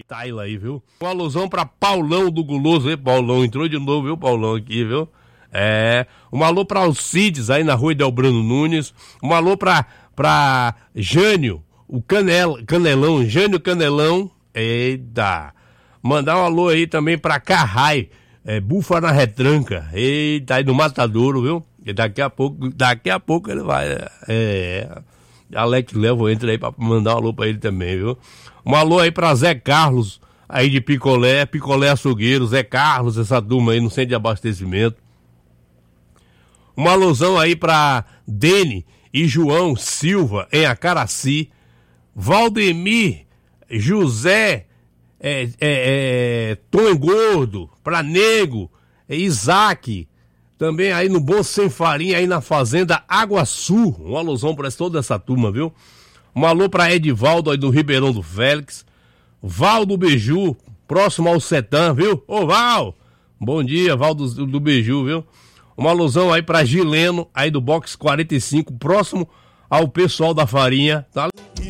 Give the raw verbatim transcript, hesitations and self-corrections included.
Taila aí, viu? Uma alusão pra Paulão do Guloso, hein? Paulão entrou de novo, viu, Paulão, aqui, viu? É, um alô pra Alcides aí na rua Delbrano Nunes, um alô pra, pra Jânio, o Canel, Canelão, Jânio Canelão, eita, mandar um alô aí também pra Carrai, é, Bufa na Retranca, eita, aí no Matadouro, viu? E daqui a pouco, daqui a pouco ele vai, é, Alex Levo entra aí pra mandar um alô pra ele também, viu? Um alô aí pra Zé Carlos, aí de Picolé, Picolé Açougueiro, Zé Carlos, essa turma aí no centro de abastecimento. Uma alusão aí pra Dene e João Silva em Acaraci, Valdemir, José, é, é, é, Tom Gordo, pra Nego, é, Isaac, também aí no Bolso Sem Farinha, aí na Fazenda Água Sul, uma alusão pra toda essa turma, viu? Um alô pra Edivaldo aí do Ribeirão do Félix, Val do Beiju, próximo ao Setã, viu? Ô Val, bom dia, Val do, do Beiju, viu? Uma alusão aí pra Gileno, aí do Box quarenta e cinco, próximo ao pessoal da farinha, tá?